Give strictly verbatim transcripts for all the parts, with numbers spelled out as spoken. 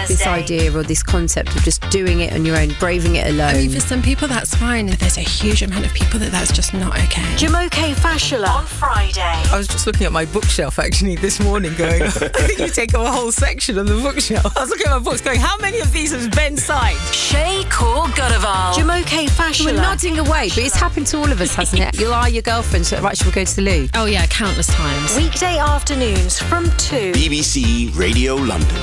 Thursday. This idea or this concept of just doing it on your own, braving it alone. I mean, for some people that's fine. There's a huge amount of people that that's just not okay. Jumoke Fashola on Friday. I was just looking at my bookshelf actually this morning going, you take a whole section on the bookshelf. I was looking at my books going, how many of these has Ben signed? Shay Core Godaval. Jumoke Fashola. We're nodding away, but it's happened to all of us, hasn't it? You are your girlfriend, so right, shall we go to the loo? Oh yeah, countless times. Weekday afternoons from two. B B C Radio London.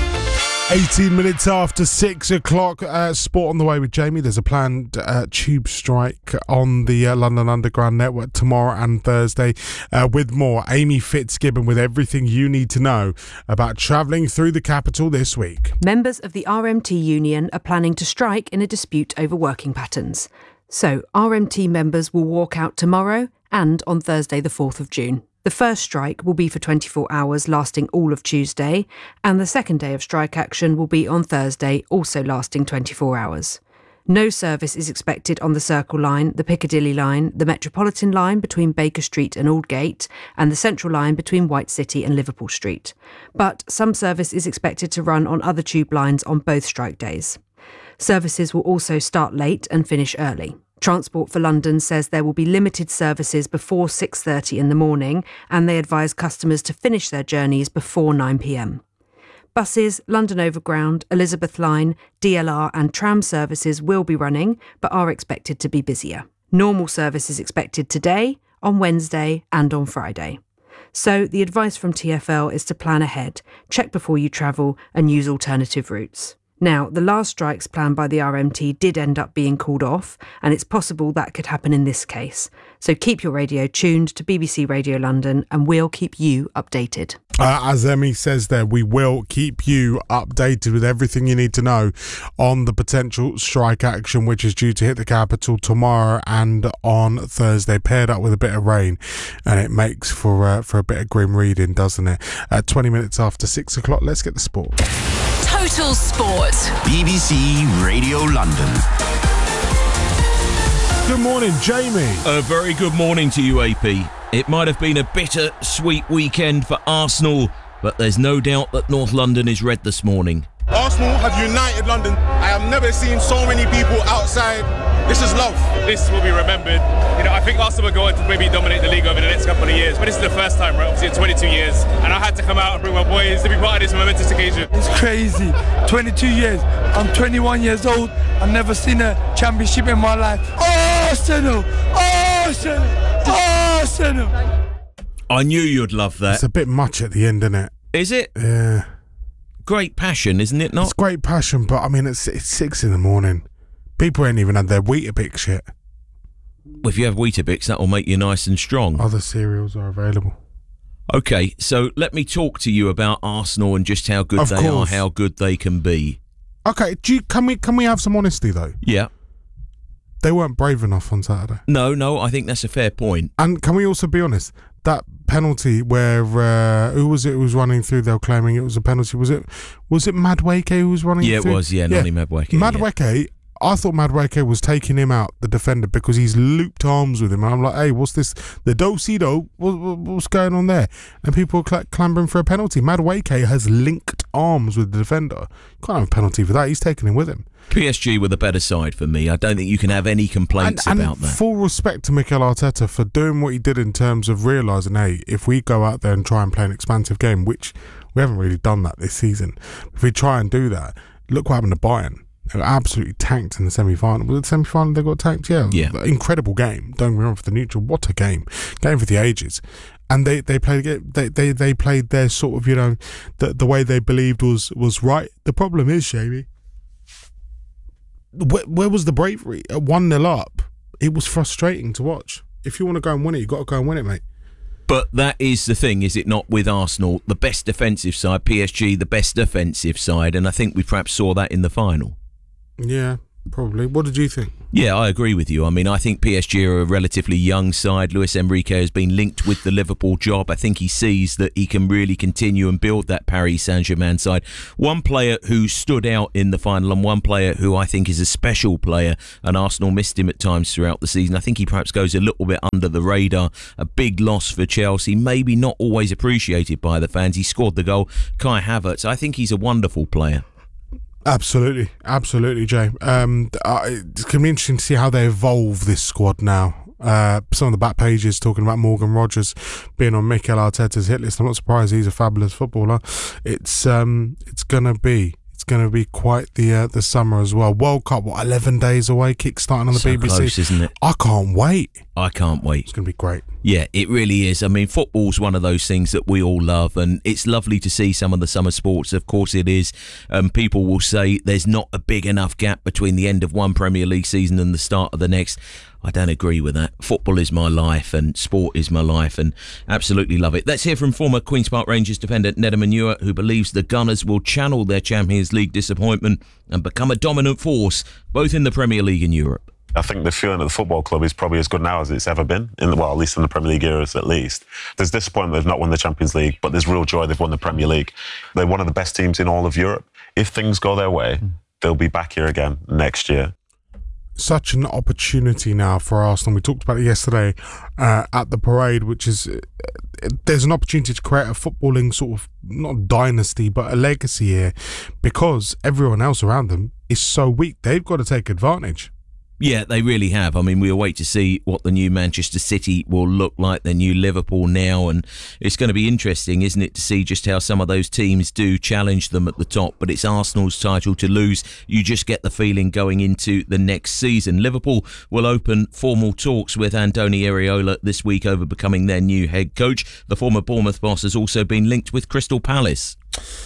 eighteen minutes after six o'clock, uh, sport on the way with Jamie. There's a planned uh, tube strike on the uh, London Underground network tomorrow and Thursday. Uh, with more, Amy Fitzgibbon with everything you need to know about travelling through the capital this week. Members of the R M T union are planning to strike in a dispute over working patterns. So R M T members will walk out tomorrow and on Thursday the fourth of June. The first strike will be for twenty-four hours, lasting all of Tuesday, and the second day of strike action will be on Thursday, also lasting twenty-four hours. No service is expected on the Circle Line, the Piccadilly Line, the Metropolitan Line between Baker Street and Aldgate, and the Central Line between White City and Liverpool Street. But some service is expected to run on other tube lines on both strike days. Services will also start late and finish early. Transport for London says there will be limited services before six thirty in the morning, and they advise customers to finish their journeys before nine p.m. Buses, London Overground, Elizabeth Line, D L R and tram services will be running, but are expected to be busier. Normal service is expected today, on Wednesday and on Friday. So the advice from T F L is to plan ahead, check before you travel and use alternative routes. Now, the last strikes planned by the R M T did end up being called off, and it's possible that could happen in this case. So keep your radio tuned to B B C Radio London and we'll keep you updated. Uh, as Emmy says there, we will keep you updated with everything you need to know on the potential strike action, which is due to hit the capital tomorrow and on Thursday, paired up with a bit of rain, and it makes for uh, for a bit of grim reading, doesn't it? At twenty minutes after six o'clock, let's get the sport. Total Sport. B B C Radio London. Good morning, Jamie. A very good morning to you, A P. It might have been a bitter-sweet weekend for Arsenal, but there's no doubt that North London is red this morning. Arsenal have united London. I have never seen so many people outside. This is love. This will be remembered. You know, I think Arsenal will go on to maybe dominate the league over the next couple of years, but this is the first time, right? Obviously in twenty-two years, and I had to come out and bring my boys to be part of this momentous occasion. It's crazy. twenty-two years. I'm twenty-one years old. I've never seen a championship in my life. Arsenal! Arsenal! Arsenal! I knew you'd love that. It's a bit much at the end, isn't it? Is it? Yeah. Great passion, isn't it not? It's great passion, but I mean, it's, it's six in the morning. People ain't even had their Weetabix yet. Well, if you have Weetabix, that will make you nice and strong. Other cereals are available. Okay, so let me talk to you about Arsenal and just how good Of they course. are, how good they can be. Okay, do you, can we can we have some honesty though? Yeah. They weren't brave enough on Saturday. No, no, I think that's a fair point. And can we also be honest? That penalty where uh, who was it who was running through? They were claiming it was a penalty. Was it was it Madueke who was running Yeah, through? it was. Yeah, Noni Madueke. yeah. Madueke. I thought Madueke was taking him out, the defender, because he's looped arms with him. And I'm like, hey, what's this? The do-si-do? What, what, what's going on there? And people are cl- clambering for a penalty. Madueke has linked arms with the defender. Can't have a penalty for that. He's taking him with him. P S G were the better side for me. I don't think you can have any complaints and, about and that. Full respect to Mikel Arteta for doing what he did in terms of realising, hey, if we go out there and try and play an expansive game, which we haven't really done that this season, if we try and do that, look what happened to Bayern. They got absolutely tanked in the semi-final. Was it the semi-final they got tanked? Yeah. Yeah. Incredible game. Don't get me wrong, for the neutral. What a game. Game for the ages. And they, they played they, they they played their sort of, you know, the the way they believed was, was right. The problem is, Jamie, where, where was the bravery? At one nil up, it was frustrating to watch. If you want to go and win it, you've got to go and win it, mate. But that is the thing, is it not, with Arsenal? The best defensive side, P S G, the best offensive side, and I think we perhaps saw that in the final. Yeah, probably. What did you think? Yeah, I agree with you. I mean, I think P S G are a relatively young side. Luis Enrique has been linked with the Liverpool job. I think he sees that he can really continue and build that Paris Saint-Germain side. One player who stood out in the final, and one player who I think is a special player, and Arsenal missed him at times throughout the season. I think he perhaps goes a little bit under the radar. A big loss for Chelsea, maybe not always appreciated by the fans. He scored the goal, Kai Havertz. I think he's a wonderful player. Absolutely, absolutely, Jay. Um, uh, it's going to be interesting to see how they evolve this squad now. Uh, some of the back pages talking about Morgan Rogers being on Mikel Arteta's hit list. I'm not surprised. He's a fabulous footballer. It's um, it's going to be. It's going to be quite the uh, the summer as well. World Cup, what, eleven days away, kick-starting on the so B B C. Close, isn't it? I can't wait. I can't wait. It's going to be great. Yeah, it really is. I mean, football's one of those things that we all love, and it's lovely to see some of the summer sports. Of course it is. Um, people will say there's not a big enough gap between the end of one Premier League season and the start of the next. I don't agree with that. Football is my life and sport is my life, and absolutely love it. Let's hear from former Queen's Park Rangers defender Nedum Onuoha, who believes the Gunners will channel their Champions League disappointment and become a dominant force, both in the Premier League and Europe. I think the feeling at the football club is probably as good now as it's ever been, in the, well, at least in the Premier League eras at least. There's disappointment they've not won the Champions League, but there's real joy they've won the Premier League. They're one of the best teams in all of Europe. If things go their way, they'll be back here again next year. Such an opportunity now for Arsenal. We talked about it yesterday uh, at the parade, which is uh, there's an opportunity to create a footballing sort of, not dynasty, but a legacy here, because everyone else around them is so weak. They've got to take advantage. Yeah, they really have. I mean, we'll wait to see what the new Manchester City will look like, the new Liverpool now, and it's going to be interesting, isn't it, to see just how some of those teams do challenge them at the top. But it's Arsenal's title to lose. You just get the feeling going into the next season. Liverpool will open formal talks with Andoni Iraola this week over becoming their new head coach. The former Bournemouth boss has also been linked with Crystal Palace.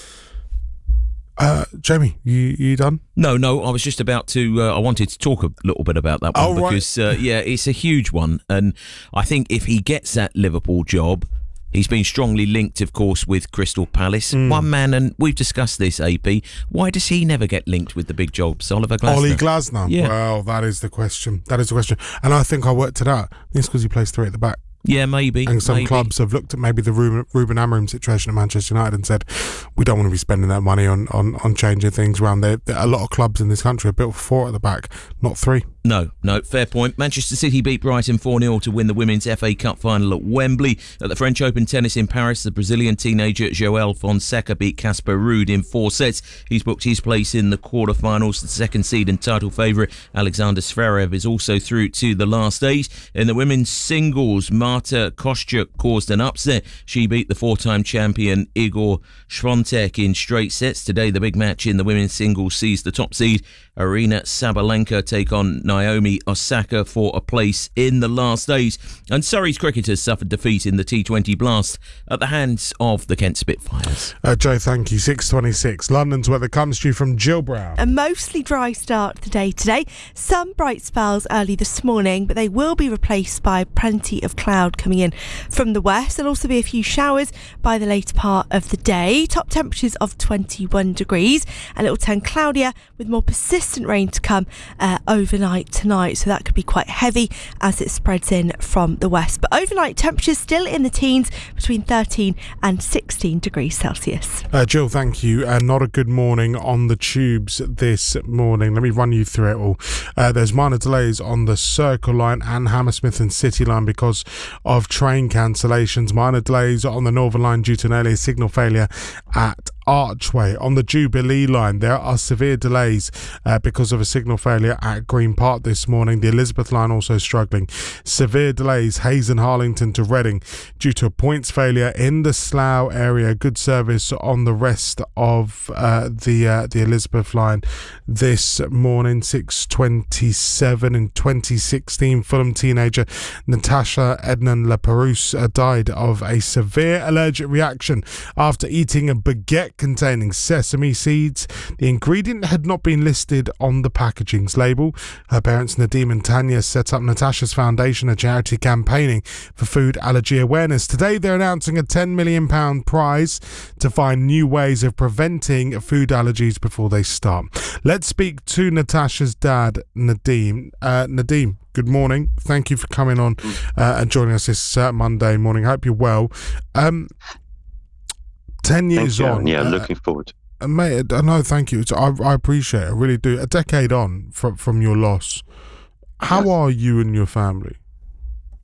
Uh, Jamie, you you done? No, no. I was just about to. Uh, I wanted to talk a little bit about that one oh, because, right. uh, yeah, it's a huge one, and I think if he gets that Liverpool job, he's been strongly linked, of course, with Crystal Palace. Mm. One man, and we've discussed this, A P. Why does he never get linked with the big jobs? Oliver Glasner. Ollie Glasner. Yeah. Well, that is the question. That is the question, and I think I worked it out. It's because he plays three at the back. Yeah, maybe. And some maybe. clubs have looked at maybe the Ruben, Ruben Amorim situation at Manchester United and said, we don't want to be spending that money on, on, on changing things around there. A lot of clubs in this country are built for four at the back, not three. No, no, fair point. Manchester City beat Brighton four nil to win the Women's F A Cup final at Wembley. At the French Open tennis in Paris, the Brazilian teenager Joel Fonseca beat Casper Ruud in four sets. He's booked his place in the quarterfinals. The second seed and title favourite Alexander Zverev is also through to the last stage. In the women's singles, Marta Kostyuk caused an upset. She beat the four-time champion Igor Swiatek in straight sets. Today, the big match in the women's singles sees the top seed Aryna Sabalenka take on Naomi Osaka for a place in the last stage. And Surrey's cricketers suffered defeat in the T twenty Blast at the hands of the Kent Spitfires. Uh, Joe, thank you. six twenty-six. London's weather comes to you from Jill Brown. A mostly dry start to the day today. Some bright spells early this morning, but they will be replaced by plenty of cloud coming in from the west. There'll also be a few showers by the later part of the day. Top temperatures of twenty-one degrees, and it will turn cloudier with more persistent rain to come uh, overnight tonight, so that could be quite heavy as it spreads in from the west. But overnight temperatures still in the teens, between thirteen and sixteen degrees Celsius. Uh, Jill, thank you. Uh, not a good morning on the tubes this morning. Let me run you through it all. Uh, there's minor delays on the Circle Line and Hammersmith and City Line because of train cancellations. Minor delays on the Northern Line due to an earlier signal failure at Archway. On the Jubilee Line, there are severe delays uh, because of a signal failure at Green Park this morning. The Elizabeth Line also struggling. Severe delays Hayes and Harlington to Reading due to a points failure in the Slough area. Good service on the rest of uh, the uh, the Elizabeth Line this morning. six twenty-seven in twenty sixteen, Fulham teenager Natasha Ednan Laperouse uh, died of a severe allergic reaction after eating a baguette containing sesame seeds. The ingredient had not been listed on the packaging's label. Her parents Nadim and Tanya set up Natasha's Foundation, a charity campaigning for food allergy awareness. Today they're announcing a ten million pounds prize to find new ways of preventing food allergies before they start. Let's speak to Natasha's dad, Nadim. Uh, Nadim, good morning. Thank you for coming on uh, and joining us this uh, Monday morning. Hope you're well. Um, ten years on. Yeah, uh, looking forward. Uh, mate, uh, no, thank you. I, I appreciate it. I really do. A decade on from from your loss. How are you and your family?